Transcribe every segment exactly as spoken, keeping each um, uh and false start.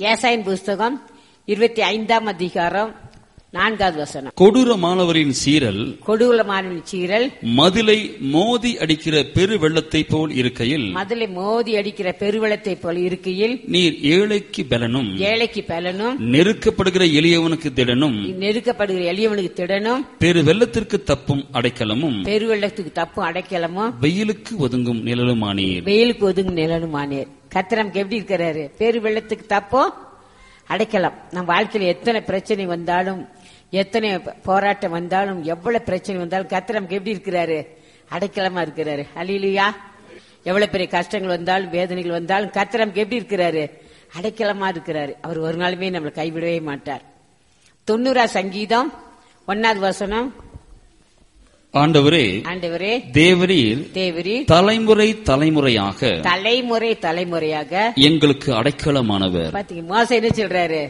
ஏசாயின் புஸ்தகம் இருபத்தி ஐந்தாம் அதிகாரம் நான்காவது வசனம். கொடூரமானவரின் சீரல் கொடூரமானவரின் சீரல் மதிலை மோதி அடிக்கிற பெரு வெள்ளத்தை போல் இருக்கையில் மதிலை மோதி அடிக்கிற பெருவெள்ளத்தை போல் இருக்கையில் நீர் ஏழைக்கு பலனும் ஏழைக்கு பலனும் நெருக்கப்படுகிற எளியவனுக்கு திடனும் நெருக்கப்படுகிற எளியவனுக்கு திடனும் பெரு வெள்ளத்திற்கு தப்பும் அடைக்கலமும் பெருவெள்ளத்துக்கு தப்பும் அடைக்கலமும் வெயிலுக்கு ஒதுங்கும் நிழலுமானீர். வெயிலுக்கு ஒதுங்கும் நிழலுமானீர். கர்த்தர் நமக்கு எப்படி இருக்கிறாரு? பெரு வெள்ளத்துக்கு தப்போ அடைக்கலாம். நம்ம வாழ்க்கையில எத்தனை பிரச்சனை வந்தாலும், எத்தனை போராட்டம் வந்தாலும், எவ்வளவு பிரச்சனை வந்தாலும் கர்த்தர் நமக்கு எப்படி இருக்கிறாரு? அடைக்கலமா இருக்கிறாரு. அல்லேலூயா. எவ்வளவு பெரிய கஷ்டங்கள் வந்தாலும், வேதனைகள் வந்தாலும் கர்த்தர் நமக்கு எப்படி இருக்கிறாரு? அடைக்கலமா இருக்கிறாரு. அவர் ஒரு நாளுமே நம்மளை கைவிடவே மாட்டார். தொண்ணூறா சங்கீதம் ஒன்னாவது வசனம். ஆண்டவரே ஆண்டவரே தேவரீர் தேவரீர் தலைமுறை தலைமுறையாக தலைமுறை தலைமுறையாக எங்களுக்கு அடைக்கலமானவர். பாத்தீங்க, மோசே என்ன சொல்றாரு?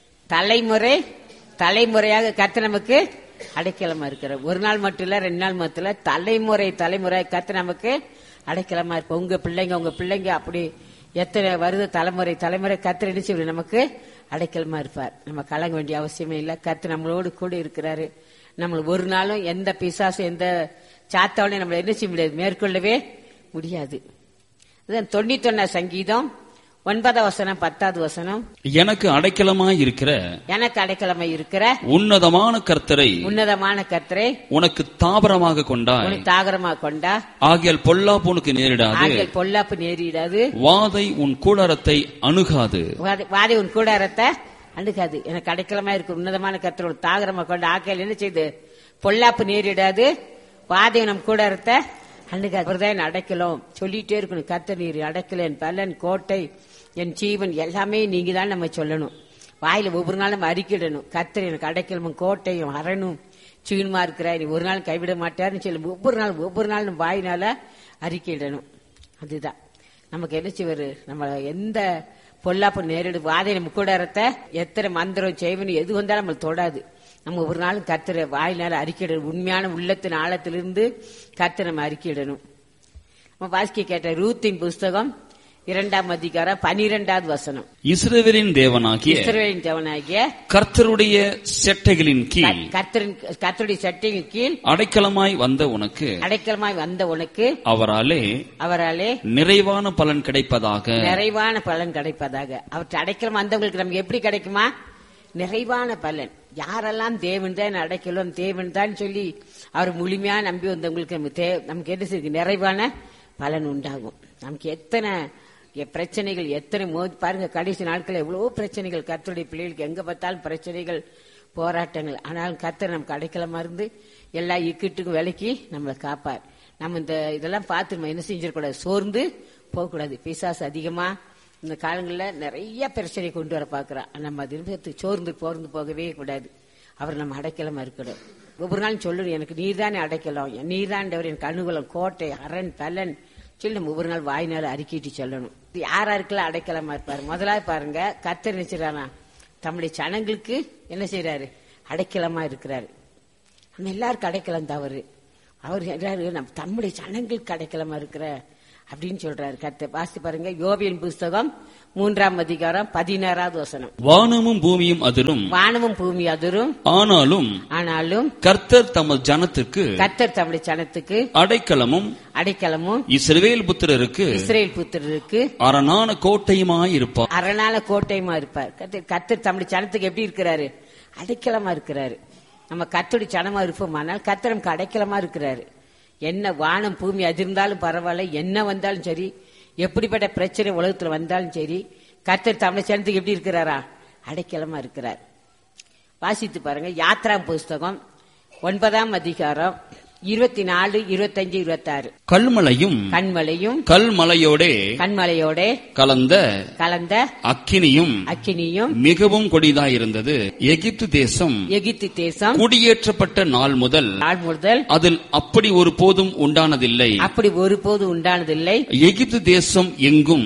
தலைமுறை தலைமுறையாக கர்த்தர் நமக்கு அடைக்கலமா இருக்கிறார். ஒரு நாள் மட்டும் இல்ல, ரெண்டு நாள் மட்டும் இல்ல, தலைமுறை தலைமுறை கர்த்தர் நமக்கு அடைக்கலமா இருப்ப. உங்க பிள்ளைங்க உங்க பிள்ளைங்க அப்படி எத்தனை வருது தலைமுறை தலைமுறை கர்த்தர் என்ன செய்வார்? நமக்கு அடைக்கலமா இருப்பார். நம்ம கலங்க வேண்டிய அவசியமே இல்ல. கர்த்தர் நம்மளோடு கூட இருக்கிறாரு. நம்மளுக்கு ஒரு நாளும் எந்த பிசாசு எந்த சாத்தாவளையும் நம்மள என்ன செய்ய முடியாது, மேற்கொள்ளவே முடியாது. தொண்ணூத்தி ஒன்னா சங்கீதம் ஒன்பதாம் வசனம் பத்தாவது வசனம். எனக்கு அடைக்கலமாய் இருக்கிற எனக்கு அடைக்கலமாய் இருக்கிற உன்னதமான கர்த்தரை உன்னதமான கர்த்தரை உனக்கு தாபரமாக கொண்டாய். உனக்கு தாகரமாக கொண்டா ஆகியால் பொல்லாப்பு உனக்கு நேரிடாது. ஆகியால் பொல்லாப்பு நேரிடாது. வாதை உன் கூடாரத்தை அணுகாது. வாதை உன் கூடாரத்தை அணுகாது. எனக்கு அடைக்கலமா இருக்கு உன்னதமான கர்த்தரோட தாகரமா கொண்டு ஆக்கையில் என்ன செய்து பொல்லாப்பு நேரிடாது. வாதை நம் கூடாரத்தை அணுகாது. அவர்தான் அடைக்கலம். சொல்லிட்டே இருக்கணும். கர்த்தர் நீர் அடைக்கல, என் பலன், கோட்டை, என் ஜீவன் எல்லாமே நீங்க தான் நம்ம சொல்லணும். வாயில ஒவ்வொரு நாளும் நம்ம அறிக்கிடணும். கர்த்தர் எனக்கு அடைக்கலமும் கோட்டையும் அரணும் சீனுமா இருக்கிற நீ ஒரு நாள் கைவிட மாட்டாருன்னு சொல்லி ஒவ்வொரு நாள் ஒவ்வொரு நாள் நம்ம வாயினால அறிக்கையிடணும். அதுதான் நமக்கு என்ன செய்வாரு? நம்ம எந்த பொல்லாப்பு நேரிடு வாதை நம்ம கூடாரத்தை எத்தனை மந்திரம் செய்வனு எது வந்தாலும் நம்ம தொடாது. நம்ம ஒரு நாளும் கர்த்தரை வாயினால அறிக்கையிடணும். உண்மையான உள்ளத்தின் ஆழத்திலிருந்து கர்த்தரை நம்ம அறிக்கையிடணும். நம்ம வாசிக்க கேட்ட ரூத்தின் புஸ்தகம் இரண்டாம் அதிகாரம் பனிரெண்டாவது வசனம். இஸ்ரவேலின் தேவனாகிய இஸ்ரவேலின் தேவனாகிய கர்த்தருடைய செட்டைகளின் கீழ் கர்த்தரின் கர்த்தருடைய செட்டையின் கீழ் அடைக்கலமாய் வந்த உனக்கு அடைக்கலமாய் வந்த உனக்கு அவராலே அவராலே நிறைவான பலன் கிடைப்பதாக நிறைவான பலன் கிடைப்பதாக. அவற்றை அடைக்கலம் வந்தவங்களுக்கு நமக்கு எப்படி கிடைக்குமா? நிறைவான பலன். யாரெல்லாம் தேவன் தான் அடைக்கலம் தேவன் தான் சொல்லி அவர் முழுமையா நம்பி வந்தவங்களுக்கு நமக்கு நமக்கு என்ன செய்யுது? நிறைவான பலன் உண்டாகும். நமக்கு எத்தனை பிரச்சனைகள் எத்தனை மோதி பாருங்க. கடைசி நாட்கள் எவ்வளவு பிரச்சனைகள் கர்த்தருடைய பிள்ளைகளுக்கு எங்க பார்த்தாலும் பிரச்சனைகள் போராட்டங்கள். ஆனாலும் கர்த்தர் நமக்கு அடைக்கலமா இருந்து எல்லா இக்கட்டுக்கும் விலைக்கு நம்மளை காப்பார். நம்ம இந்த இதெல்லாம் பார்த்து நம்ம என்ன செஞ்சிடக்கூடாது? சோர்ந்து போகக்கூடாது. பிசாசு அதிகமா இந்த காலங்களில் நிறைய பிரச்சனை கொண்டு வர பாக்குறான். நம்ம திரும்ப சோர்ந்து போர்ந்து போகவே கூடாது. அவர் நம்ம அடைக்கலமா இருக்கணும். ஒவ்வொரு நாளும் சொல்லணும், எனக்கு நீர்தானே அடைக்கலாம், நீர்தாண்டவர் எனக்கு அனுகூலம், கோட்டை, அரண், பலன் சொல்லி நம்ம ஒவ்வொரு நாள் வாயினால அறிக்கிட்டு சொல்லணும். யாராருக்கெல்லாம் அடைக்கலமா இருப்பாரு? முதலாவது பாருங்க, கர்த்தர் நினைச்சிடறானா தம்முடைய ஜனங்களுக்கு என்ன செய்யறாரு? அடைக்கலமா இருக்கிறாரு. நம்ம எல்லாருக்கும் அடைக்கலம் தவறு. அவர் நம்ம தம்முடைய ஜனங்களுக்கு அடைக்கலமா இருக்கிற அப்படின்னு சொல்றாரு கர்த்தர். வாசி பாருங்க, யோபின் புஸ்தகம் மூன்றாம் அதிகாரம் பதினாறாவது வசனம். வானமும் பூமியும் அதிரும் வானமும் பூமி அதிரும் ஆனாலும் ஆனாலும் கர்த்தர் தமது ஜனத்துக்கு கர்த்தர் தம்முடைய ஜனத்துக்கு அடைக்கலமும் அடைக்கலமும் இஸ்ரவேல் புத்திரருக்கு இஸ்ரவேல் புத்திரருக்கு அரணான கோட்டையுமாய் இருப்பார். அரணான கோட்டையுமா இருப்பார். கர்த்தர் கர்த்தர் தம்முடைய ஜனத்துக்கு எப்படி இருக்கிறாரு? அடைக்கலமா இருக்கிறாரு. நம்ம கர்த்தருடைய ஜனமா இருப்போமானால் கர்த்தர் நமக்கு அடைக்கலமா இருக்கிறாரு. என்ன வானம் பூமி அதிர்ந்தாலும் பரவாயில்ல, என்ன வந்தாலும் சரி, எப்படிப்பட்ட பிரச்சனை உலகத்துல வந்தாலும் சரி, கர்த்தர் தமிழ் சனத்துக்கு எப்படி இருக்கிறாரா? அடைக்கலமா இருக்கிறார். வாசித்து பாருங்க, யாத்ரா புஸ்தகம் ஒன்பதாம் அதிகாரம் இருபத்தி நாலு இருபத்தஞ்சு இருபத்தி ஆறு. கல்மலையும் கண்மலையும் கல்மலையோட கண்மலையோட கலந்த கலந்த அக்கினியும் அக்கினியும் மிகவும் கொடிதாயிருந்தது. எகிப்து தேசம் எகிப்து தேசம் குடியேற்றப்பட்ட நாள் முதல் நாள் முதல் அதில் அப்படி ஒரு போதும் உண்டானதில்லை. அப்படி ஒரு போதும் உண்டானதில்லை. எகிப்து தேசம் எங்கும்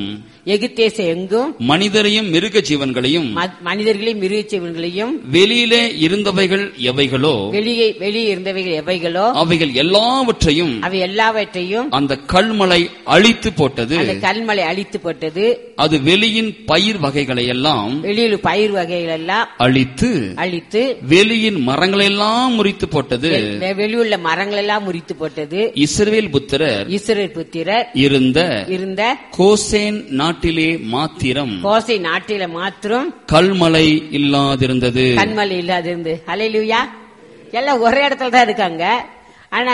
எகிப்தேசம் எங்கும் மனிதரையும் மிருக ஜீவன்களையும் மனிதர்களையும் மிருக ஜீவன்களையும் வெளியிலே இருந்தவைகள் எவைகளோ வெளியே வெளியே இருந்தவைகள் எவைகளோ அவைகள் எல்லாவற்றையும் அவை எல்லாவற்றையும் அந்த கல்மலை அழித்து போட்டது. அந்த கல்மலை அழித்து போட்டது. அது வெளியின் பயிர் வகைகளை எல்லாம் வெளியில் பயிர் வகைகள் எல்லாம் அழித்து அழித்து வெளியின் மரங்களை எல்லாம் முறித்து போட்டது. வெளியுள்ள மரங்கள் எல்லாம் முறித்து போட்டது. இஸ்ரவேல் புத்திரர் இஸ்ரவேல் புத்திரர் இருந்த இருந்த கோசேன் நாட்டிலே மாத்திரம் கோசை நாட்டில மாத்திரம் கல்மலை இல்லாதிருந்தது. கல்மலை இல்லாதிருந்து. ஹல்லேலூயா. எல்லாம் ஒரே இடத்துல தான் இருக்காங்க. ஆனா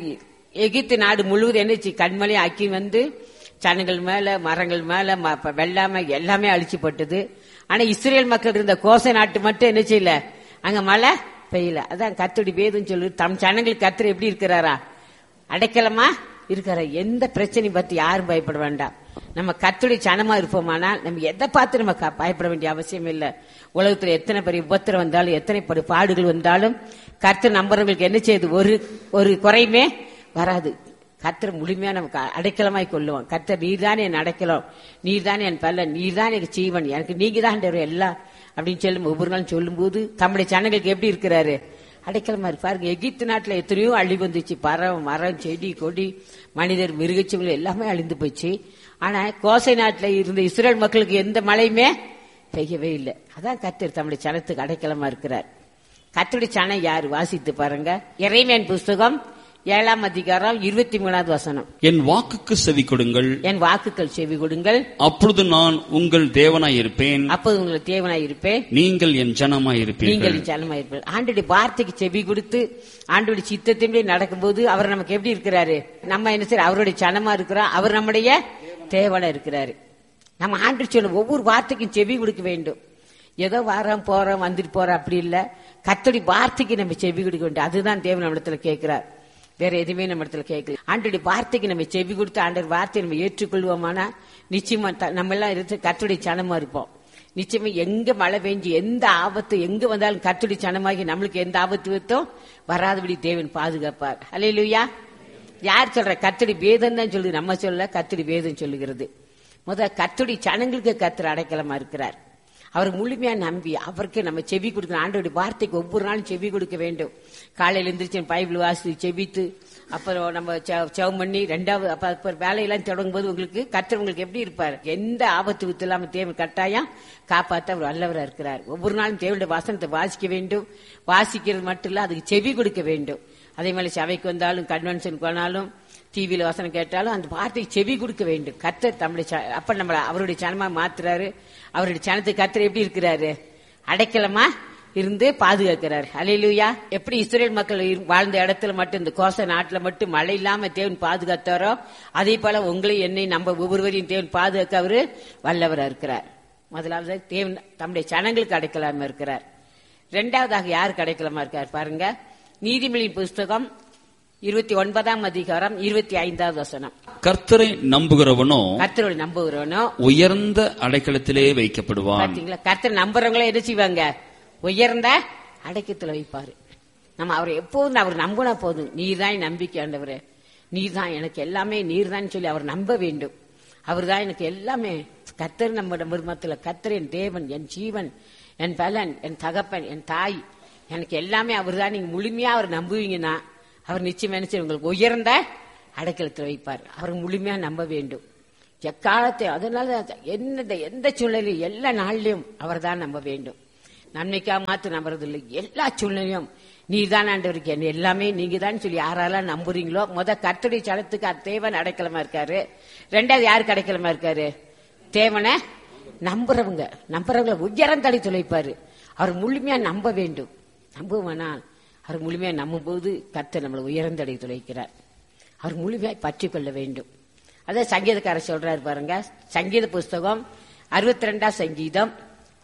எகிப்து நாடு முழுவதும் என்னச்சு கல்மலை ஆக்கி வந்து சனங்கள் மேல மரங்கள் மேல வெள்ளாம எல்லாமே அழிச்சு போட்டது. ஆனா இஸ்ரேல் மக்கள் இருந்த கோசை நாட்டு மட்டும் என்ன செய்யல, அங்க மழை பெய்யல. அதான் கர்த்தருடைய வேதம் சொல்லு, தம் ஜனங்களுக்கு கர்த்தர் எப்படி இருக்கிறாரா, அடைக்கலமா இருக்கிறார். எந்த பிரச்சனையும் பத்தி யாரும் பயப்பட வேண்டாம். நம்ம கர்த்தருடைய ஜனமா இருப்போமானால் நம்ம எதை பார்த்து நம்ம பயப்பட வேண்டிய அவசியம் இல்லை. உலகத்துல எத்தனை பெரிய உபத்திரம் வந்தாலும் எத்தனை பெரிய பாடுகள் வந்தாலும் கர்த்தர் நம்புறவங்களுக்கு என்ன செய்யுது, ஒரு ஒரு குறையுமே வராது. கர்த்தர் முழுமையா நமக்கு அடைக்கலமாய் கொள்ளுவோம். கர்த்தர் நீர் தானே என் அடைக்கலம், நீர் தானே என் பலன், நீர் தான் எனக்கு ஜீவன், எனக்கு நீங்க தான் எல்லாம் அப்படின்னு சொல்லும் ஒவ்வொரு நாளும் சொல்லும் போது தம்முடைய ஜனங்களுக்கு எப்படி இருக்கிறாரு, அடைக்கலமா இருப்பாருங்க. எகிப்து நாட்டுல எத்தனையோ அழிவு வந்துச்சு. பறம் மரம் செடி கொடி மனிதர் மிருகச்சீவங்கள் எல்லாமே அழிந்து போச்சு. ஆனா கோசை நாட்டுல இருந்த இஸ்ரேல் மக்களுக்கு எந்த மழையுமே பெய்யவே இல்லை. அதான் கர்த்தர் தம்முடைய ஜனத்துக்கு அடைக்கலமா இருக்கிறார். கர்த்தருடைய ஜனம் யாரு வாசித்து பாருங்க. எரேமியாவின் புஸ்தகம் ஏழாம் அதிகாரம் இருபத்தி மூணாவது வசனம். என் வாக்குக்கு செவி கொடுங்கள், என் வாக்குகள் செவி கொடுங்கள், அப்பொழுது நான் உங்கள் தேவனாய் இருப்பேன், அப்போது உங்கள் தேவனாய் இருப்பேன், நீங்கள் என் ஜனமாய் இருப்பீர்கள், நீங்கள் என் ஜனமாய் இருப்பீர்கள். ஆண்டுடைய வார்த்தைக்கு செவி கொடுத்து ஆண்டுடைய சித்தத்தின்படி நடக்கும்போது அவர் நமக்கு எப்படி இருக்கிறாரு, நம்ம என்ன செய்ய அவருடைய ஜனமா இருக்கிறோம், அவர் நம்முடைய தேவனா இருக்கிறாரு. நம்ம ஆண்டு சொல்ல ஒவ்வொரு வார்த்தைக்கும் செவி கொடுக்க வேண்டும். ஏதோ வாரம் போறோம் வந்துட்டு போறோம் அப்படி இல்ல, கர்த்தருடைய வார்த்தைக்கு நம்ம செவி கொடுக்க வேண்டும். அதுதான் தேவன் நம்மிடத்துல கேட்கிறார், வேற எதுவுமே நம்ம இடத்துல கேட்கல. ஆண்டோடைய வார்த்தைக்கு நம்ம செவி கொடுத்து ஆண்டோட வார்த்தையை நம்ம ஏற்றுக்கொள்வோமானா நிச்சயமா நம்ம எல்லாம் இருந்து கர்த்தருடைய சனமா இருப்போம். நிச்சயமா எங்க மழை பெஞ்சு எந்த ஆபத்து எங்க வந்தாலும் கர்த்தருடைய சனமாகி நம்மளுக்கு எந்த ஆபத்து வைத்தோம் வராதபடி தேவன் பாதுகாப்பார். ஹல்லேலூயா. யார் சொல்ற, கர்த்தருடைய வேதம் தான் சொல்லுது, நம்ம சொல்ல கர்த்தருடைய வேதம் சொல்லுகிறது. முதல் கர்த்தருடைய சனங்களுக்கு கர்த்தர் அடைக்கலமா இருக்கிறார். அவர் முழுமையா நம்பி அவருக்கு நம்ம செவி கொடுக்கணும். ஆண்டோடைய வார்த்தைக்கு ஒவ்வொரு நாளும் செவி கொடுக்க வேண்டும். காலையில எந்திரிச்சு பைபிள் வாசி செவித்து அப்புறம் நம்ம செவம் பண்ணி ரெண்டாவது அப்ப வேலையெல்லாம் தொடங்கும் போது உங்களுக்கு கர்த்தர் உங்களுக்கு எப்படி இருப்பார், எந்த ஆபத்து வித்து இல்லாம தேவன் கட்டாயம் காப்பாற்ற அவர் வல்லவரா இருக்கிறார். ஒவ்வொரு நாளும் தேவனுடைய வசனத்தை வாசிக்க வேண்டும். வாசிக்கிறது மட்டும் இல்ல, அதுக்கு செவி கொடுக்க வேண்டும். அதே மாதிரி சபைக்கு வந்தாலும் கன்வென்ஷன் போனாலும் டிவியில வசனம் கேட்டாலும் அந்த வார்த்தைக்கு செவி கொடுக்க வேண்டும். கர்த்தர் தம்முடைய அப்ப நம்ம அவருடைய சனமா மாத்துறாரு. அவருடைய சனத்துக்கு கர்த்தர் எப்படி இருக்கிறாரு, அடைக்கலமா இருந்து பாதுகாக்கிறார். ஹல்லேலூயா. எப்படி இஸ்ரேல் மக்கள் வாழ்ந்த இடத்துல மட்டும் இந்த கோச நாட்டுல மட்டும் மழை இல்லாம தேவன் பாதுகாத்தாரோ அதே போல உங்களை என்னை நம்ம ஒவ்வொருவரையும் தேவன் பாதுகாக்க அவரு வல்லவரா இருக்கிறார். முதலாவது தேவன் தம்முடைய சனங்களுக்கு அடைக்கலாமா இருக்கிறார். இரண்டாவதாக யாருக்கு அடைக்கலமா இருக்கார் பாருங்க. நீதிமொழியின் புஸ்தகம் இருபத்தி ஒன்பதாம் அதிகாரம் இருபத்தி ஐந்தாவது வசனம். கர்த்தரை நம்புகிறவனோ கர்த்தரை நம்புகிறவனோ உயர்ந்த அடைக்கலத்திலே வைக்கப்படுவான். பாத்தீங்களா, கர்த்தர் நம்புறவங்களே என்ன செய்வாங்க, உயர்ந்த அடைக்கத்துல வைப்பாரு. நம்ம அவரை எப்போதும் அவர் நம்பினா போதும், நீர் தான் நம்பிக்கை ஆண்டவரே, நீர் தான் எனக்கு எல்லாமே, நீர் தான் சொல்லி அவர் நம்ப வேண்டும். அவர் தான் எனக்கு எல்லாமே. கர்த்தர் நம்ம மருமத்துல கர்த்தர் என் தேவன், என் ஜீவன், என் பலன், என் தகப்பன், என் தாய், எனக்கு எல்லாமே அவர் தான். நீங்க முழுமையா அவர் நம்புவீங்கன்னா அவர் நிச்சயம் நினைச்சு உங்களுக்கு உயர்ந்த அடைக்கலத்தில் வைப்பார். அவர் முழுமையா நம்ப வேண்டும் எக்காலத்தை. அதனால எந்த எந்த சூழ்நிலையும் எல்லா நாளிலும் அவர் தான் நம்ப வேண்டும். நன்மைக்கா மாத்து நம்புறது இல்லை, எல்லா சூழ்நிலையும் நீர் தான் ஆண்டவருக்கு என்ன எல்லாமே நீங்க தான் சொல்லி யாரெல்லாம் நம்புறீங்களோ முத கர்த்தருடைய சனத்துக்கு தேவன் அடைக்கலமா இருக்காரு. ரெண்டாவது யாருக்கு அடைக்கலமா இருக்காரு, தேவனை நம்புறவங்க நம்புறவங்களை உயர்ந்தடை துளைப்பாரு. அவர் முழுமையா நம்ப வேண்டும். நம்புவானா அவர் முழுமையா நம்பும் போது கர்த்தர் நம்மளை உயர்ந்தடை துளைக்கிறார். அவர் முழுமையாய் பற்றி கொள்ள வேண்டும். அதான் சங்கீதக்காரர் சொல்றாரு பாருங்க. சங்கீத புஸ்தகம் அறுபத்தி ரெண்டாம் சங்கீதம்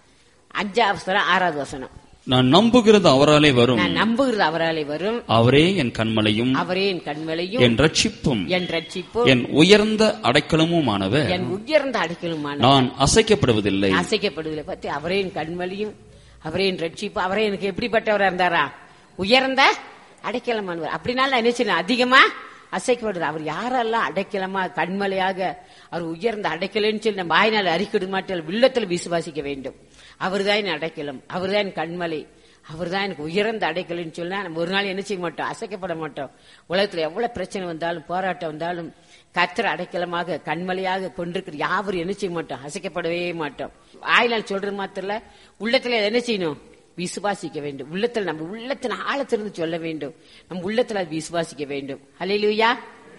அஞ்சாவது ஆறாவது வசனம். நான் நம்புகிறது அவராலே வரும், நான் நம்புகிறது அவராலே வரும், அவரே என் கண்மலையும், அவரே என் கண்மலையும், என் ரட்சிப்பும், என் ரட்சிப்பும், என் உயர்ந்த அடைக்கலமுமானவர், என் உயர்ந்த அடைக்கலமுமானவர், நான் அசைக்கப்படுவதில்லை அசைக்கப்படுவதில்லை. பத்தி அவரே என் கண்மலையும், அவரே என் ரட்சிப்பு, அவரே எனக்கு எப்படிப்பட்டவரா இருந்தாரா, உயர்ந்த அடைக்கலமானவர். அப்படினால நான் என்ன செய்யணும், அதிகமா அசைக்கப்படுது. அவர் யாரெல்லாம் அடைக்கலமா கண்மலையாக அவர் உயர்ந்த அடைக்கலன்னு சொல்லி நம்ம வாயினால் அறிக்கிட மாட்டோம், உள்ளத்துல விசுவாசிக்க வேண்டும். அவர்தான் என் அடைக்கலம், அவர்தான் என் கண்மலை, அவர்தான் எனக்கு உயர்ந்த அடைக்கலன்னு சொன்னா நம்ம ஒரு நாள் என்ன செய்ய மாட்டோம், அசைக்கப்பட மாட்டோம். உலகத்துல எவ்வளவு பிரச்சனை வந்தாலும் போராட்டம் வந்தாலும் கர்த்தர் அடைக்கலமாக கண்மலையாக கொண்டிருக்கிற யாவரும் என்ன செய்ய மாட்டோம், அசைக்கப்படவே மாட்டோம். வாயினால் சொல்றது மாத்திரம் உள்ளத்துல என்ன செய்யணும், விசுவாசிக்க வேண்டும். உள்ளத்துல நம்ம உள்ளத்தின் ஆழத்திலிருந்து சொல்ல வேண்டும், நம்ம உள்ளத்துல விசுவாசிக்க வேண்டும். ஹல்லேலூயா.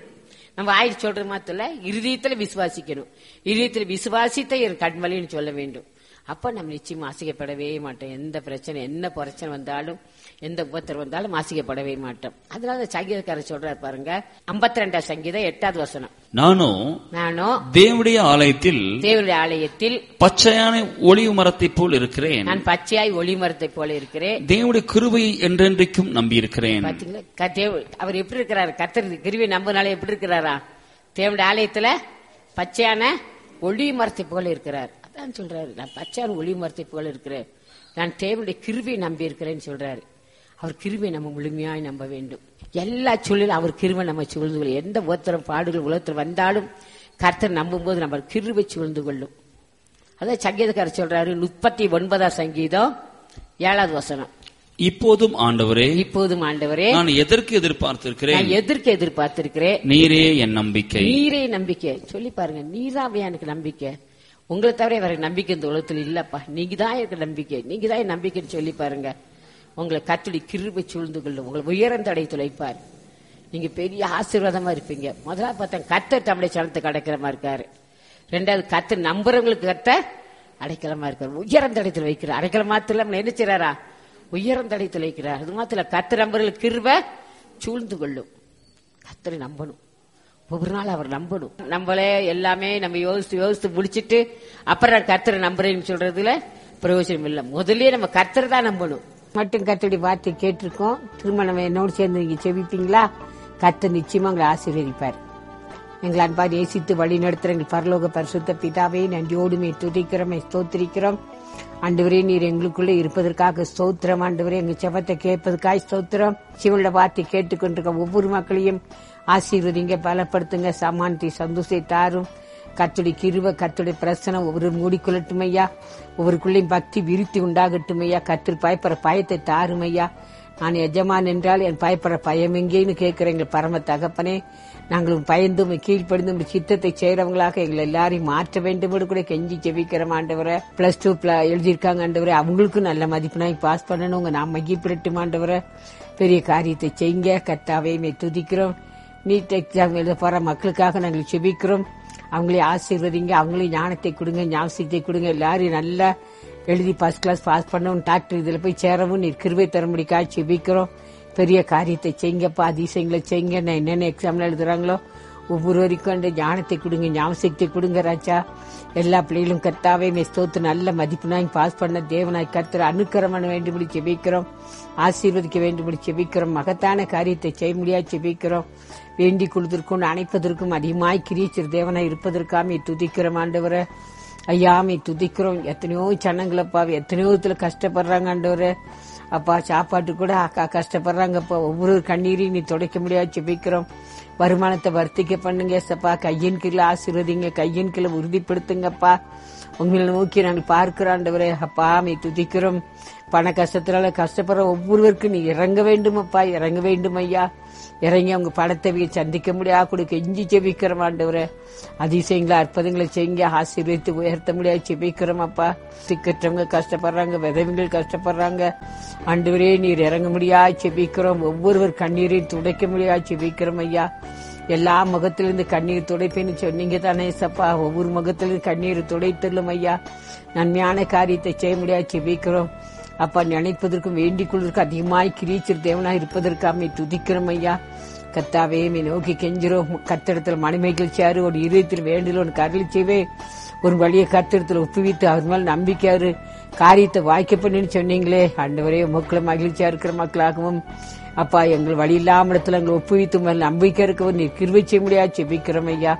நம்ம ஆயிரம் சொல்றது மாத்திரம் இருதயத்துல விசுவாசிக்கணும். இருதயத்துல விசுவாசித்த என் கண்மலைன்னு சொல்ல வேண்டும். அப்ப நம்ம நிச்சயமா ஆசிக்கப்படவே மாட்டோம். எந்த பிரச்சனை என்ன பிரச்சனை வந்தாலும் எந்த உபத்திரம் வந்தாலும் ஆசிக்கப்படவே மாட்டோம். அதனால சங்கீதக்காரர் சொல்றாரு பாருங்க, ஐம்பத்தி ரெண்டாம் சங்கீதம் எட்டாவது வசனம். நானோ நானோ தேவனுடைய ஆலயத்தில் தேவனுடைய ஆலயத்தில் பச்சையான ஒளிவு மரத்தை போல் இருக்கிறேன். நான் பச்சையாய் ஒளி மரத்தை போல இருக்கிறேன். தேவனுடைய கிருபையை என்றென்றைக்கும் நம்பி இருக்கிறேன். பாத்தீங்களா அவர் எப்படி இருக்கிறாரு, கர்த்தர் கிருபையை நம்பினாலே எப்படி இருக்கிறாரா, தேவனுடைய ஆலயத்துல பச்சையான ஒளி மரத்தை போல இருக்கிறார். அதான் சொல்றாரு, நான் பச்சையான ஒளி மரத்தை போல இருக்கிறேன், நான் தேவனுடைய கிருபையை நம்பி இருக்கிறேன்னு சொல்றாரு. அவர் கிருபையை நம்ம முழுமையாய் நம்ப வேண்டும். எல்லா சூழலும் அவர் கிருபை நம்ம சூழ்ந்து கொள்ளும். எந்த உலகத்திலும் பாடுகள் உலகத்தில் வந்தாலும் கர்த்தர் நம்பும் போது நம்ம கிருபை சூழ்ந்து கொள்ளும். அதான் சங்கீதக்காரர் சொல்றாரு, முப்பத்தி ஒன்பதாம் சங்கீதம் ஏழாவது வசனம். இப்போதும் ஆண்டவரே, இப்போதும் ஆண்டவரே, நான் எதற்கு எதிர்பார்த்திருக்கிறேன், நான் எதற்கு எதிர்பார்த்திருக்கிறேன், நீரே என் நம்பிக்கை. நீரே நம்பிக்கை. சொல்லி பாருங்க, நீராவே எனக்கு நம்பிக்கை. உங்களை தவிர வேற நம்பிக்கை இந்த உலகத்தில் இல்லப்பா, நீங்க தான் எனக்கு நம்பிக்கை, நீங்க தான் என் நம்பிக்கைன்னு சொல்லி பாருங்க. உங்களை கர்த்தருடைய கிருபை சூழ்ந்து கொள்ளும், உங்களை உயர்ந்த அடை துளைப்பார். நீங்க பெரிய ஆசீர்வாதமா இருப்பீங்க. முதல்ல பார்த்தா கர்த்தர் தம்முடைய சனத்துக்கு அடைக்கலமா இருக்காரு. ரெண்டாவது கர்த்தர் நம்புறவங்களுக்கு கர்த்தர் அடைக்கலமா இருக்காரு, உயர்ந்த அடைத்துல வைக்கிறார். அடைக்கலம் மாத்திரம் என்ன செய்றாரா, உயர்ந்த அடைத்துல வைக்கிறார். அது மாத்திரம் கர்த்தர் நம்புறவங்களுக்கு கிருபை சூழ்ந்து கொள்ளும். கர்த்தரை நம்பணும், ஒவ்வொரு நாள் அவர் நம்பணும். நம்மளே எல்லாமே நம்ம யோசித்து யோசித்து முடிச்சிட்டு அப்புறம் கர்த்தரை நம்புறேன்னு சொல்றதுல பிரயோஜனம் இல்லை. முதல்ல நம்ம கர்த்தரை தான் நம்பணும். மட்டும் கர்த்தருடைய வார்த்தை கேட்டிருக்கோம். திரும்ப நம்ம என்னோடு சேர்ந்து நீங்க செபிப்பீங்களா? கர்த்தர் நிச்சயமா உங்களை ஆசீர்வதிப்பார். எங்களை அன்பா நேசித்து வழி நடத்துற எங்கள் பரலோக பரிசுத்த பிதாவே, நன்றியோடுமே துதிக்கிறோம், ஸ்தோத்திரிக்கிறோம். ஆண்டவரே, நீர் எங்களுக்குள்ளே இருப்பதற்காக ஸ்தோத்திரம். ஆண்டவரே, எங்க செபத்தை கேட்பதற்காக ஸ்தோத்திரம். சிவனுடைய வார்த்தை கேட்டுக்கொண்டிருக்க ஒவ்வொரு மக்களையும் ஆசீர்வதிங்க, பலப்படுத்துங்க, சமானத்தை சந்தோஷத்தை தாரும். கர்த்தருடைய கிருபை கர்த்தருடைய பிரசனம் ஒவ்வொரு மூடிக்கொள்ளட்டும் ஐயா. ஒவ்வொருக்குள்ளையும் பக்தி விருத்தி உண்டாகட்டும் ஐயா. கர்த்தர் பயப்படுற பயத்தை தாரும் ஐயா. நான் எஜமான் என்றால் என் பயப்படுற பயம் எங்கேன்னு கேட்கிற எங்கள் பரம தகப்பனே, நாங்களும் பயந்தும் கீழ்ப்படிந்தும் சித்தத்தை செய்யறவங்களாக எங்களை எல்லாரையும் மாற்ற வேண்டும் கூட கெஞ்சி ஜெபிக்கிறோம். ஆண்டவரை பிளஸ் டூ எழுதியிருக்காங்க ஆண்டவரை, அவங்களுக்கும் நல்ல மதிப்பெண்ணாய் பாஸ் பண்ணணும். உங்க நாம் மகிழ்ப்பிடட்டும் ஆண்டவரை. பெரிய காரியத்தை செய்யுங்க கர்த்தாவே, மே துதிக்கிறோம். நீட் எக்ஸாம் எழுத போற மக்களுக்காக நாங்கள் செபிக்கிறோம். அவங்களே ஆசீர்வதிங்க, அவங்களையும் ஞானத்தை கொடுங்க, ஞாபகத்தை கொடுங்க. எல்லாரும் நல்லா எழுதி ஃபர்ஸ்ட் கிளாஸ் பாஸ் பண்ணவும், டாக்டர் இதுல போய் சேரவும் நீர் கிருபை தரும்படிக்காக செபிக்கிறோம். பெரிய காரியத்தை செய்யுங்கப்பா, அதிசயங்களை செய்யுங்க. நான் என்னென்ன எக்ஸாம்ல எழுதுறாங்களோ ஒவ்வொருவருக்கும் அந்த ஞானத்தை கொடுங்க, ஞாபகத்தை கொடுங்க ராஜா. எல்லா பிள்ளைகளும் கர்த்தாவே ஸ்தோத்திர நல்ல மதிப்புனாய் பாஸ் பண்ண தேவனாய் கர்த்தர் அனுக்கிரமம் பண்ண வேண்டும்படி செபிக்கிறோம். ஆசீர்வதிக்க வேண்டும்படி செபிக்கிறோம். மகத்தான காரியத்தை செய்ய முடியாது செபிக்கிறோம். வேண்டி கொடுத்திருக்கும் அணைப்பதற்கும் அதிகமாய் கிரீச்சர் தேவனாய் இருப்பதற்காமே துதிக்கிறோம். ஆண்டவரை ஐயாமே துதிக்கிறோம். எத்தனையோ சனங்களப்பா எத்தனையோ விதத்துல கஷ்டப்படுறாங்க ஆண்டவரை. அப்பா சாப்பாட்டு கூட அக்கா கஷ்டப்படுறாங்கப்பா. ஒவ்வொரு கண்ணீரையும் நீ துடைக்க முடியாது செபிக்கிறோம். வருமானத்தை வர்த்திக்க பண்ணுங்க சப்பா. கையின் கீழே ஆசீர்வதிங்க, கையின் கீழே உறுதிப்படுத்துங்கப்பா. உங்களை நோக்கி நாங்கள் பார்க்கிறாண்டவரே அப்பா மே துதிக்கிறோம். பண கஷ்டத்தினால கஷ்டப்படுற ஒவ்வொருவருக்கும் நீ இறங்க வேண்டும் அப்பா, இறங்க வேண்டும் ஐயா. இறங்கி அவங்க பணத்தை சந்திக்க முடியா கொடுக்க எஞ்சி செபிக்கிறோம் ஆண்டவரே. அதிசயங்களை அற்புதங்களை செய்யுங்க, ஆசீர்வதித்து உயர்த்த முடியாது செபிக்கிறோம் அப்பா. சிக்கற்றவங்க கஷ்டப்படுறாங்க, விதவைகள் கஷ்டப்படுறாங்க ஆண்டவரே, நீர் இறங்க முடியா செபிக்கிறோம். ஒவ்வொருவர் கண்ணீரையும் துடைக்க முடியா செபிக்கிறோம் ஐயா. எல்லா முகத்திலிருந்து கண்ணீர் துடைப்பேன்னு சொன்னீங்க தானே சப்பா. ஒவ்வொரு முகத்திலிருந்து கண்ணீர் துடைத்துள்ளும் ஐயா. நன்மையான காரியத்தை செய்ய முடியாது செபிக்கிறோம் அப்பா. நினைப்பதற்கும் வேண்டிக் கொள்வதற்கும் அதிகமாய் கிரீச்சர் தேவனாய் இருப்பதற்காக துதிக்கிறோம் ஐயா. கர்த்தாவே மே நோக்கி கெஞ்சிரோம். கர்த்தரிடத்தில் மணிமைகள் சேரு ஒரு இதயத்தில் வேண்டில் ஒன்று கருளி செய்வே. ஒரு வழியை கர்த்தரிடத்தில் ஒப்புவித்து அவர் மேல் நம்பிக்கையாரு காரியத்தை வாய்க்க பண்ணுன்னு சொன்னீங்களே ஆண்டவரே. மக்களை மகிழ்ச்சியா இருக்கிற மக்களாகவும் அப்பா எங்கள் வழி இல்லாம இடத்துல எங்களை ஒப்புவித்து மேல் நம்பிக்கை இருக்கவும் நீர் கிருபை செய்ய முடியாது செபிக்கிறோம் ஐயா.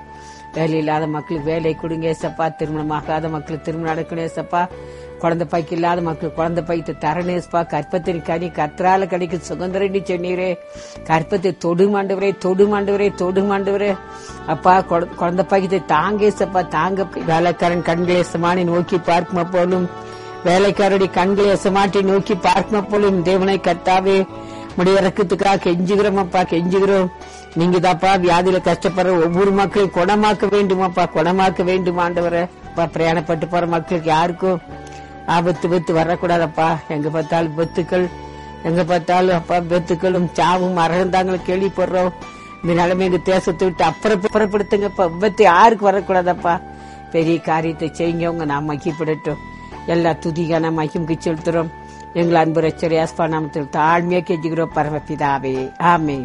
வேலை இல்லாத மக்களுக்கு வேலை கொடுங்க ஏசப்பா. திருமணம் ஆகாத மக்களுக்கு திருமணம் நடக்கணும் ஏசப்பா. குழந்தை பைக்கு இல்லாத மக்கள் குழந்தை பைக்கு தரணேஸ்பா. கற்பத்தின் கனி கத்ரால கடிக்கு சுதந்திரண்டி சொன்னீரே. கற்பத்தை தொடுமாண்டவரே தொடுமாண்டவரே தொடுமாண்டவரே அப்பா. குழந்தை பைக்கத்தை தாங்கேசப்பா தாங்க. வேலைக்காரன் கண்களை சமானி நோக்கி பார்க்குமா போலும், வேலைக்காரடி கண்களை சமாட்டி நோக்கி பார்க்குமா போலும் தேவனை கர்த்தாவே முடிய இறக்கத்துக்காக கெஞ்சுகிறோம் அப்பா, கெஞ்சுகிறோம். நீங்க தாப்பா வியாதியில கஷ்டப்படுற ஒவ்வொரு மக்களையும் குணமாக்க வேண்டுமாப்பா, குணமாக்க வேண்டும் ஆண்டவரை. பிரயாணப்பட்டு போற மக்களுக்கு யாருக்கும் ஆபத்து வித்து வரக்கூடாதப்பா. எங்க பார்த்தாலும் வித்துக்கள், எங்க பார்த்தாலும் அப்பா வித்துக்களும் சாவும் மறந்தாங்களும் கேள்விப்படுறோம். இந்த நிலைமை எங்க தேசத்தை விட்டு அப்புறம் புறப்படுத்துங்கப்பா. விபத்து யாருக்கு வரக்கூடாதப்பா. பெரிய காரியத்தை செய்யுங்க, உங்க நாம் மகிப்படட்டும். எல்லா துதிகான மகிமுக்கு செலுத்துறோம். எங்கள் அன்பு ரச்சரியாஸ்பா நாமத்தில் தாழ்மையா கெஞ்சுகிறோம் பரமபிதாவே, ஆமென்.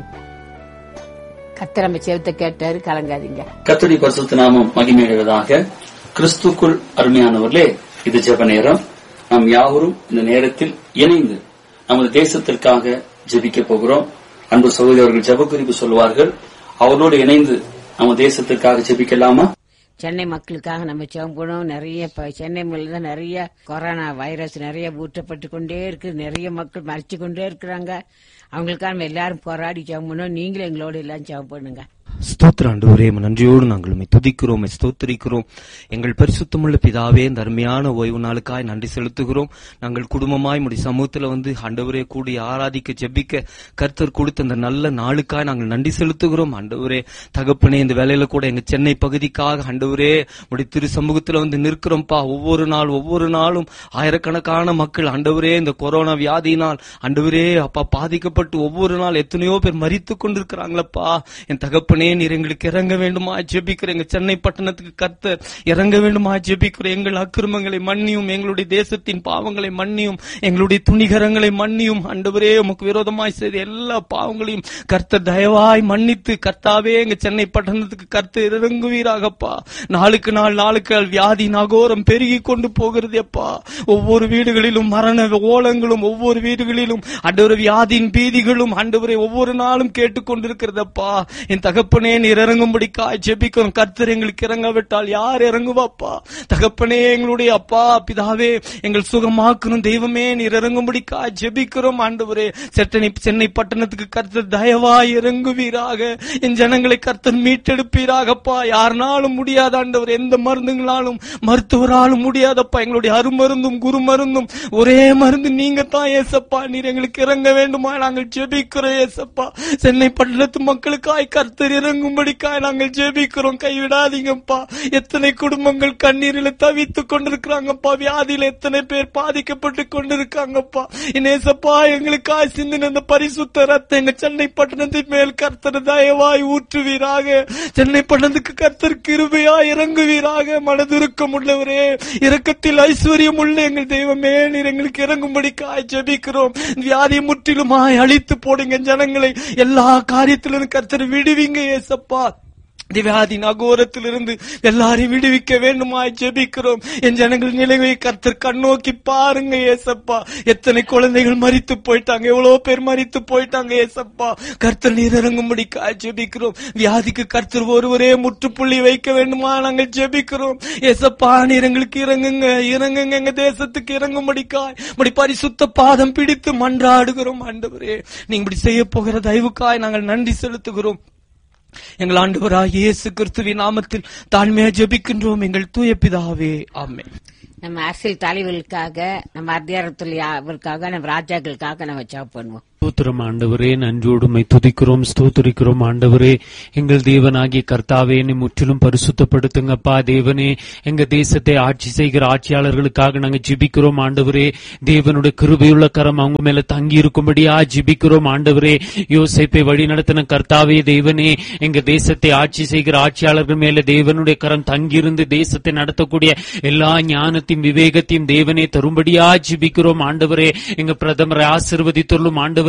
கர்த்தர் நம்ம செவத்தை கேட்டாரு, கலங்காதீங்க. கர்த்தருடைய பரிசுத்த நாமம் மகிமையடைவதாக. கிறிஸ்துக்குள் அருமையானவர்களே, இது ஜெப நேரம். நாம் யாவரும் இந்த நேரத்தில் இணைந்து நமது தேசத்திற்காக ஜெபிக்க போகிறோம். அன்பு சகோதரர்கள் ஜெப குறிப்பு சொல்வார்கள். அவரோடு இணைந்து நம்ம தேசத்திற்காக ஜெபிக்கலாமா? சென்னை மக்களுக்காக நம்ம ஜெபம் பண்ணோம். நிறைய சென்னை மேல நிறைய கொரோனா வைரஸ் நிறைய ஊற்றப்பட்டு கொண்டே இருக்கு. நிறைய மக்கள் மறைச்சு கொண்டே இருக்கிறாங்க. அவங்களுக்காக நம்ம எல்லாரும் போராடி ஜெபம் பண்ணோம். நீங்களும் எங்களோட எல்லாம் ஜெபம் பண்ணுங்க. ஸ்தோத்திர ஆண்டவரே, நன்றியோடு நாங்கள் துதிக்கிறோம், ஸ்தோத்திரிக்கிறோம். எங்கள் பரிசுத்தமுள்ள பிதாவே, இந்த அருமையான ஓய்வு நாளுக்காய் நன்றி செலுத்துகிறோம். நாங்கள் குடும்பமாய் முடி சமூகத்துல வந்து ஆண்டவரே கூடி ஆராதிக்க ஜெபிக்க கர்த்தர் கொடுத்த அந்த நல்ல நாளுக்காய் நாங்கள் நன்றி செலுத்துகிறோம். ஆண்டவரே தகப்பனே, இந்த வேலையில கூட எங்க சென்னை பகுதிக்காக ஆண்டவரே முடி திரு சமூகத்துல வந்து நிற்கிறோம்ப்பா. ஒவ்வொரு நாள் ஒவ்வொரு நாளும் ஆயிரக்கணக்கான மக்கள் ஆண்டவரே இந்த கொரோனா வியாதியினால் ஆண்டவரே அப்பா பாதிக்கப்பட்டு ஒவ்வொரு நாள் எத்தனையோ பேர் மரித்து கொண்டிருக்கிறாங்களப்பா. என் தகப்பனே, நீர் எங்களுக்கு இறங்க வேண்டுமா ஜெபிக்கிறேன். எங்க சென்னை பட்டணத்துக்கு கர்த்தர் இறங்க வேண்டுமா ஜெபிக்கிறேன். எங்கள் அக்கிரமங்களை மன்னியும், எங்களுடைய தேசத்தின் பாவங்களை மன்னியும், எங்களுடைய துணிகரங்களை மன்னியும். ஆண்டவரே, உமக்கு விரோதமாய் செய்த எல்லா பாவங்களையும் கர்த்தர் தயவாய் மன்னித்து கர்த்தாவே எங்க சென்னை பட்டணத்துக்கு கர்த்தர் இறங்குவீராகப்பா. நாளுக்கு நாள் நாளுக்கு வியாதி நகோரம் பெருகி கொண்டு போகிறது அப்பா. ஒவ்வொரு வீடுகளிலும் மரண ஓலங்களும், ஒவ்வொரு வீடுகளிலும் ஆண்டவரே வியாதியின் பீதிகளும் ஆண்டவரே ஒவ்வொரு நாளும் கேட்டுக்கொண்டிருக்கிறதப்பா. என் தகப்பனே, நீர் இறங்கும்படிக்கா ஜெபிக்கிறோம். கர்த்தர் எங்களுக்கு இறங்காவிட்டால் யார் இறங்குவாப்பா? தகப்பனே, எங்களுடைய அப்பா பிதாவே எங்கள் சுகமாக்கணும் தெய்வமே, நீர் இறங்கும்படிக்கா ஜெபிக்கிறோம். ஆண்டவரே, சென்னை சென்னை பட்டணத்துக்கு கர்த்தர் தயவாய் இறங்குவீராக. என் ஜனங்களை கர்த்தர் மீட்டெடுப்பீராகப்பா. யாருனாலும் முடியாத ஆண்டவர், எந்த மருந்துகளாலும் மருத்துவராலும் முடியாதப்பா. எங்களுடைய அருமருந்தும் குரு மருந்தும் ஒரே மருந்து நீங்க தான் ஏசப்பா. நீர் எங்களுக்கு இறங்க வேண்டுமா நாங்கள் ஜெபிக்கிறோம் ஏசப்பா. சென்னை பட்டணத்து மக்களுக்காய் கர்த்தர் இறங்கும்படிக்காய் நாங்கள் ஜெபிக்கிறோம். கைவிடாதீங்கப்பா. எத்தனை குடும்பங்கள் கண்ணீரில தவித்துக் கொண்டிருக்கிறாங்கப்பா. வியாதியில எத்தனை பேர் பாதிக்கப்பட்டு கொண்டிருக்காங்கப்பா. இனேசப்பா, எங்களுக்காய் சிந்தின அந்த பரிசுத்த ரத்தம் எங்க சென்னை பட்டணத்தின் மேல் கர்த்தர் தயவாய் ஊற்றுவீராக. சென்னை பட்டணத்துக்கு கர்த்தர் கிருபையா இறங்குவீராக. மனதுருக்கம் உள்ளவரே, இரக்கத்தில் ஐஸ்வர்யம் உள்ள எங்கள் தெய்வமே, நீர் எங்களுக்கு இறங்கும்படிக்காய் ஜெபிக்கிறோம். வியாதியை முற்றிலுமாய் அழித்து போடுங்க. ஜனங்களை எல்லா காரியத்திலும் கர்த்தர் விடுவீங்க ஏசப்பா. வியாதி நகோரத்திலிருந்து எல்லாரையும் விடுவிக்க வேண்டுமாய் ஜெபிக்கிறோம். என் ஜனங்கள் நிலையை கர்த்தர் கண்ணோக்கி பாருங்க ஏசப்பா. எத்தனை குழந்தைகள் மரித்து போயிட்டாங்க, எவ்வளவு பேர் மரித்து போயிட்டாங்க ஏசப்பா. கர்த்தர் நீர் இறங்கும்படிக்கா ஜெபிக்கிறோம். வியாதிக்கு கர்த்தர் ஒருவரே முற்றுப்புள்ளி வைக்க வேண்டுமா நாங்கள் ஜெபிக்கிறோம் ஏசப்பா. நீர் எங்களுக்கு இறங்குங்க, இறங்குங்க. எங்க தேசத்துக்கு இறங்கும்படிக்காய் இப்படி பரிசுத்த பாதம் பிடித்து மன்றாடுகிறோம். ஆண்டவரே, நீங்க இப்படி செய்ய போகிற தயவுக்காய் நாங்கள் நன்றி செலுத்துகிறோம். எங்கள் ஆண்டவராகிய இயேசு கிறிஸ்துவின் நாமத்தில் தாழ்மையா ஜெபிக்கின்றோம் எங்கள் தூய பிதாவே, ஆமென். நம்ம அரசியல் தலைவர்களுக்காக, நம்ம அதிகாரத்துக்காக, நம்ம ராஜாக்களுக்காக நம்ம ஜெபம் பண்ணுவோம். ஸ்தோத்திரம் ஆண்டவரே, நன்றியோடுமை துதிக்கிறோம், ஸ்தோத்திரிக்கிறோம் ஆண்டவரே. எங்கள் தேவனாகிய கர்த்தாவே, நீ முற்றிலும் பரிசுத்தப்படுத்துங்கப்பா. தேவனே, எங்க தேசத்தை ஆட்சி செய்கிற ஆட்சியாளர்களுக்காக நாங்க ஜிபிக்கிறோம் ஆண்டவரே. தேவனுடைய கிருபையுள்ள கரம் அவங்க மேல தங்கி இருக்கும்படியா ஜிபிக்கிறோம் ஆண்டவரே. யோசேப்பை வழி நடத்தின கர்த்தாவே தேவனே, எங்க தேசத்தை ஆட்சி செய்கிற ஆட்சியாளர்கள் மேல தேவனுடைய கரம் தங்கியிருந்து தேசத்தை நடத்தக்கூடிய எல்லா ஞானத்தையும் விவேகத்தையும் தேவனே தரும்படியா ஜிபிக்கிறோம் ஆண்டவரே. எங்க பிரதமரை ஆசீர்வதித்துள்ளும் ஆண்டவரே.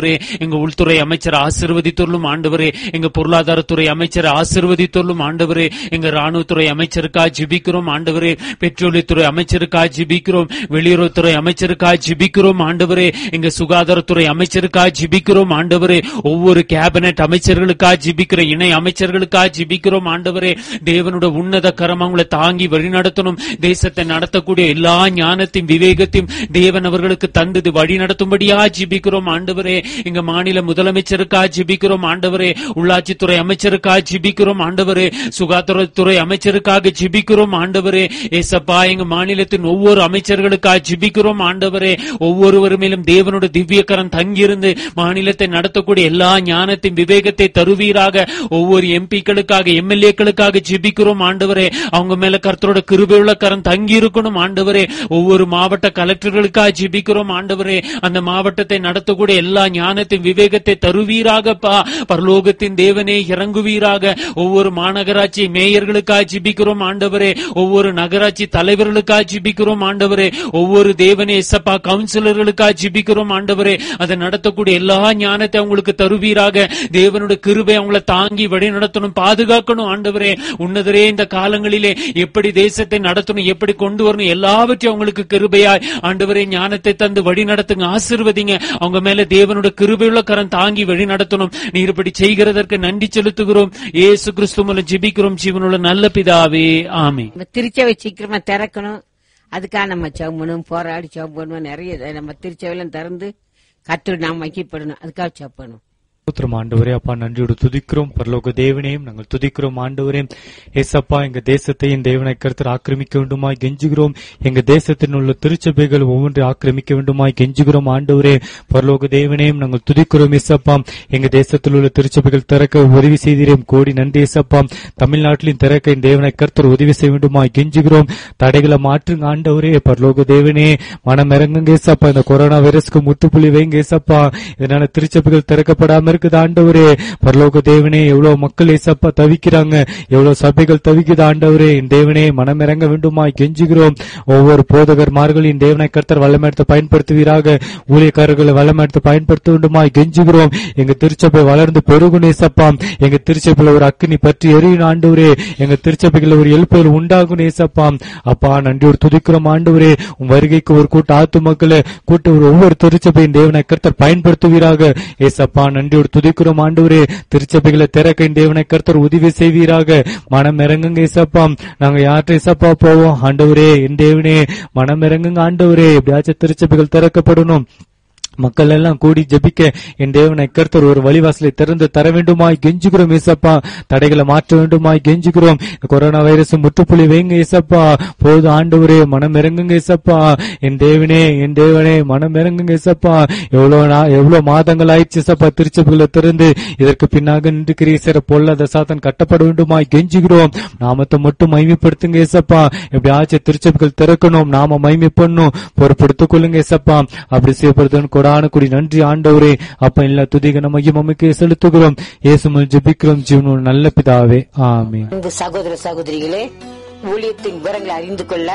ஆண்டவரே. எங்க உள்துறை அமைச்சர் ஆசீர்வதித்தொள்ளும் ஆண்டவரே. எங்க பொருளாதாரத்துறை அமைச்சர் ஆசீர்வதித்தொள்ளும் ஆண்டவரே. எங்க ராணுவத்துறை அமைச்சருக்காக ஜெபிக்கிறோம் ஆண்டவரே. பெட்ரோலியத்துறை அமைச்சருக்காக ஜெபிக்கிறோம். வெளியுறவுத்துறை அமைச்சருக்காக ஜெபிக்கிறோம் ஆண்டவரே. எங்க சுகாதாரத்துறை அமைச்சருக்காக ஜெபிக்கிறோம் ஆண்டவரே. ஒவ்வொரு கேபினெட் அமைச்சர்களுக்காக ஜெபிக்கிற இணை அமைச்சர்களுக்காக ஜெபிக்கிறோம் ஆண்டவரே. தேவனுடைய உன்னத கரம் அவங்களை தாங்கி வழிநடத்தணும். தேசத்தை நடத்தக்கூடிய எல்லா ஞானத்தையும் விவேகத்தையும் தேவன் அவர்களுக்கு தந்தது வழி நடத்தும்படியா ஜெபிக்கிறோம் ஆண்டவரே. எங்க மாநில முதலமைச்சருக்காக ஜெபிக்கிறோம் ஆண்டவரே. உள்ளாட்சித்துறை அமைச்சருக்காக ஜெபிக்கிறோம் ஆண்டவரே. சுகாதாரத்துறை அமைச்சருக்காக ஜெபிக்கிறோம் ஆண்டவரே. ஏசப்பா, எங்க மாநிலத்தின் ஒவ்வொரு அமைச்சர்களுக்காக ஜெபிக்கிறோம் ஆண்டவரே. ஒவ்வொருவர் மேலும் தேவனுடைய திவ்ய கரம் தங்கியிருந்து மாநிலத்தை நடத்தக்கூடிய எல்லா ஞானத்தின் விவேகத்தை தருவீராக. ஒவ்வொரு எம்பிக்களுக்காக எம்எல்ஏக்களுக்காக ஜெபிக்கிறோம் ஆண்டவரே. அவங்க மேல கர்த்தரோட கிருபையுள்ள கரம் தங்கி இருக்கணும் ஆண்டவரே. ஒவ்வொரு மாவட்ட கலெக்டர்களுக்காக ஜெபிக்கிறோம் ஆண்டவரே. அந்த மாவட்டத்தை நடத்தக்கூடிய எல்லா ஞானத்தின் விவேகத்தை தருவீராகப்பா. பரலோகத்தின் தேவனே இறங்குவீராக. ஒவ்வொரு மாநகராட்சி மேயர்களுக்காக ஜெபிக்கிறோம் ஆண்டவரே. ஒவ்வொரு நகராட்சி தலைவர்களுக்காக ஜெபிக்கிறோம் ஆண்டவரே. ஒவ்வொரு தேவனே எசப்பா கவுன்சிலர்களுக்காக ஜெபிக்கிறோம் ஆண்டவரே. அதை நடத்தக்கூடிய எல்லா ஞானத்தை அவங்களுக்கு தருவீராக. தேவனுடைய கிருபை அவங்களை தாங்கி வழி நடத்தணும், பாதுகாக்கணும் ஆண்டவரே. உன்னதரே, இந்த காலங்களிலே எப்படி தேசத்தை நடத்தணும், எப்படி கொண்டு வரணும், எல்லாவற்றையும் அவங்களுக்கு கிருபையாய் ஆண்டவரே ஞானத்தை தந்து வழி நடத்துங்க, ஆசீர்வதிங்க. அவங்க மேல தேவனுடைய கிருபையுள்ள கரம் தாங்கி வழி நடத்தணும். நீர் இப்படி செய்கிறதற்கு நன்றி செலுத்துகிறோம். இயேசு கிறிஸ்து மூலம் ஜெபிக்கிறோம் ஜீவனுள்ள நல்ல பிதாவே, ஆமென். திருச்சபை சீக்கிரமா திறக்கணும். அதுக்காக நம்ம ஜெபம் பண்ணுவோம், போராடி ஜெபம் பண்ணுவோம். நிறைய நம்ம திருச்சபையில திறந்து கர்த்தர் நாம் மகிமைப்படணும். அதுக்காக ஜெபம் பண்ணுவோம். ஸ்தோத்திரம் ஆண்டவரே. அப்பா, நன்றியோடு துதிக்கிறோம். பரலோக தேவனையும் நாங்கள் துதிக்கிறோம் ஆண்டவரே. ஏசப்பா, எங்க தேசத்தையும் தேவனை கர்த்தர் ஆக்கிரமிக்க வேண்டுமாய் கெஞ்சுகிறோம். எங்க தேசத்தில் உள்ள திருச்சபைகள் ஒவ்வொன்றை ஆக்கிரமிக்க வேண்டுமாய் கெஞ்சுகிறோம் ஆண்டவரே. பரலோக தேவனையும் நாங்கள் துதிக்கிறோம். ஏசப்பா, எங்க தேசத்தில் உள்ள திருச்சபைகள் திறக்க உதவி செய்தீரேன், கோடி நன்றி ஏசப்பா. தமிழ்நாட்டிலும் திறக்க தேவனை கர்த்தர் உதவி செய்ய வேண்டுமாய் கெஞ்சுகிறோம். தடைகளை மாற்றுங்க ஆண்டவரே. பரலோக தேவனே, மனம் இறங்குங்க ஏசப்பா. இந்த கொரோனா வைரஸ்க்கு முற்றுப்புள்ளி வைங்க ஏசப்பா. இதனால திருச்சபைகள் திறக்கப்படாம இருக்குது ஆண்டவரே. பரலோக தேவனே, எவ்வளவு மக்கள் ஏசப்பா தவிக்கிறாங்க, எவ்வளவு சபைகள் தவிக்குது ஆண்டவரே. என் தேவனே, மனம் இறங்க வேண்டுமாய் கெஞ்சுகிறோம். ஒவ்வொரு போதகர்மார்களின் தேவனை கர்த்தர் வல்லமையத்தை பயன்படுத்துவீராக. ஊழியக்காரர்களை வல்லமையத்தை பயன்படுத்த வேண்டுமாய் கெஞ்சுகிறோம். எங்க திருச்சபை வளர்ந்து பெருகும் ஏசப்பா. எங்க திருச்சபையில ஒரு அக்கினி பற்றி எரியும் ஆண்டவரே. எங்க திருச்சபைகள் ஒரு எழுப்புதல் உண்டாகும் ஏசப்பா. அப்பா, நன்றியோடு துதிக்கிறோம் ஆண்டவரே. உன் வருகைக்கு ஒரு கூட்ட ஆத்து மக்களை கூட்ட ஒரு ஒவ்வொரு திருச்சபையின் தேவனை கர்த்தர் பயன்படுத்துவீராக ஏசப்பா. நன்றியோடு துதிக்கிறோம் ஆண்டவரே. திருச்சபைகளை திறக்க தேவனை கர்த்தர் உதவி செய்வீராக. மனம் இறங்குங்க ஏசப்பா. நாங்க யார்கிட்ட ஏசப்பா போவோம் ஆண்டவரே. என் தேவனே, மனம் இறங்குங்க ஆண்டவரே. எப்படியாச்சும் திருச்சபைகள் திறக்கப்படணும். மக்கள் எல்லாம் கூடி ஜெபிக்க என் தேவனை கர்த்தர் ஒரு வழிவாசலை திறந்து தர வேண்டுமாய் கெஞ்சுகிறோம் ஏசப்பா. தடைகளை மாற்ற வேண்டுமாய் கெஞ்சுகிறோம். கொரோனா வைரஸ் முற்றுப்புள்ளி வைங்க ஏசப்பா. போது ஆண்டவரே, மனம் இறங்குங்க ஏசப்பா. என் தேவனே, என் தேவனே, மனம் இறங்குங்க ஏசப்பா. எவ்வளவு எவ்வளவு மாதங்கள் ஆயிடுச்சு ஏசப்பா திருச்சபைகளை திறந்து. இதற்கு பின்னாக நின்று கிரீசர பொல்லாத சாத்தான் கட்டப்பட வேண்டுமாய் கெஞ்சுகிறோம். நாமத்தை மட்டும் மகிமைப்படுத்துங்க ஏசப்பா. எப்படியாச்சும் திருச்சபைகள் திறக்கணும், நாம மகிமை பண்ணும், பொறுப்படுத்திக் கொள்ளுங்க ஏசப்பா. அப்படி செய்யப்படுது கூடி நன்றி ஆண்டவரே. அப்ப எல்லா துதிக மையம் அமைக்க செலுத்துகிறோம். இயேசுவில் ஜெபிக்கிறோம் ஜீவனோடு நல்ல பிதாவே, ஆமென். சகோதர சகோதரிகளே, ஊழியத்தின் விவரங்களை அறிந்து கொள்ள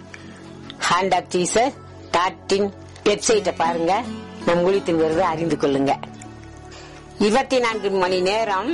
hand of Jesus dot in வெப்சைட்டை பாருங்க. நம் ஊழியத்தின் விவரத்தை அறிந்து கொள்ளுங்க. இருபத்தி நான்கு மணி நேரம்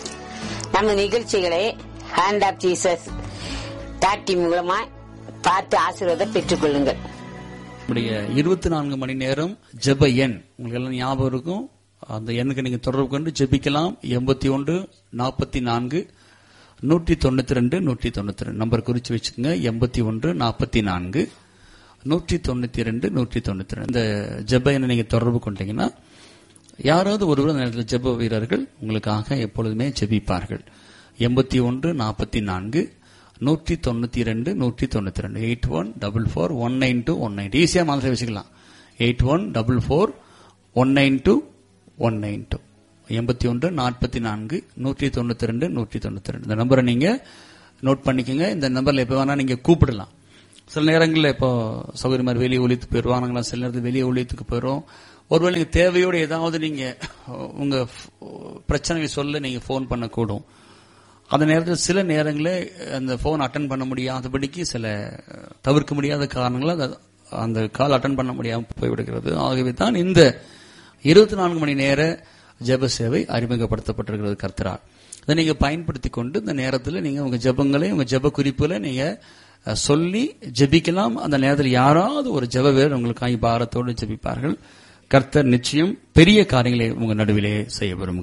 நம்ம நிகழ்ச்சிகளை hand of Jesus dot in மூலமா பார்த்து ஆசீர்வாதம் பெற்றுக் கொள்ளுங்கள். நம்முடைய இருபத்தி நான்கு மணி நேரம் ஜெப எண் உங்களுக்கு எல்லாம் ஞாபகம் இருக்கும். அந்த எண்ணுக்கு நீங்க தொடர்பு கொண்டு ஜெபிக்கலாம். எண்பத்தி ஒன்று நாற்பத்தி நான்கு நூற்றி தொண்ணூத்தி ரெண்டு நூற்றி தொண்ணூத்தி ரெண்டு நம்பர் குறிச்சு வச்சுக்கோங்க. எண்பத்தி ஒன்று நாற்பத்தி நான்கு நூற்றி தொண்ணூத்தி ரெண்டு நூற்றி தொண்ணூத்தி ரெண்டு இந்த ஜெப எண்ணை நீங்க தொடர்பு கொண்டீங்கன்னா யாராவது ஒருவர் நேரத்தில் ஜெப வீரர்கள் உங்களுக்காக எப்பொழுதுமே ஜெபிப்பார்கள். எண்பத்தி ஒன்று நாற்பத்தி நான்கு நூற்றி தொண்ணூத்தி ரெண்டு நூற்றி தொண்ணூத்தி ரெண்டு eight one double four one nine two one nine ஈஸியா மாதிரி வச்சுக்கலாம். Eight one double four one nine two one nine two எண்பத்தி ஒன்று நாற்பத்தி நான்கு நூற்றி தொண்ணூத்தி ரெண்டு நூற்றி தொண்ணூத்தி ரெண்டு இந்த நம்பரை நீங்க நோட் பண்ணிக்கோங்க. இந்த நம்பர்ல எப்ப வேணா நீங்க கூப்பிடலாம். சில நேரங்களில் இப்போ சௌகரிய மாதிரி வெளியே ஒழித்துக்கு போயிடுவாங்களா, சில நேரத்தில் வெளியே ஒழித்துக்கு போயிடும். ஒருவேளை நீங்க தேவையோடு ஏதாவது நீங்க உங்க பிரச்சனையை சொல்ல நீங்க போன் பண்ணக்கூடும். அந்த நேரத்தில் சில நேரங்களில் அந்த போன் அட்டன் பண்ண முடியாதபடிக்கு சில தவிர்க்க முடியாத காரணங்களால் அந்த கால் அட்டன் பண்ண முடியாமல் போய்விடுகிறது. ஆகவே தான் இந்த இருபத்தி நான்கு மணி நேர ஜெப சேவை அறிமுகப்படுத்தப்பட்டிருக்கிறது கர்த்தரால். அதை நீங்க பயன்படுத்தி கொண்டு இந்த நேரத்தில் நீங்க உங்க ஜெபங்களை உங்க ஜெப குறிப்புல நீங்க சொல்லி ஜெபிக்கலாம். அந்த நேரத்தில் யாராவது ஒரு ஜெப வீரர் உங்களுக்காக பாரத்தோடு ஜெபிப்பார்கள். கர்த்தர் நிச்சயம் பெரிய காரியங்களை உங்க நடுவிலே செய்ய விரும்புகிறார்.